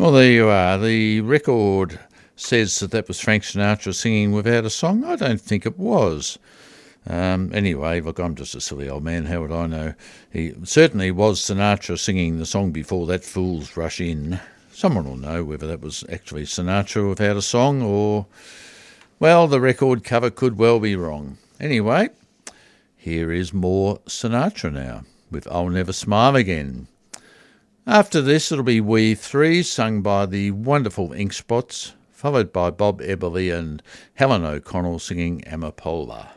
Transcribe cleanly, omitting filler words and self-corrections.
Well, there you are. The record says that was Frank Sinatra singing without a song. I don't think it was. Anyway, look, I'm just a silly old man. How would I know? He certainly was Sinatra singing the song before that Fools Rush In. Someone will know whether that was actually Sinatra without a song or, well, the record cover could well be wrong. Anyway, here is more Sinatra now with I'll Never Smile Again. After this, it'll be We Three, sung by the wonderful Ink Spots, followed by Bob Eberly and Helen O'Connell singing Amapola.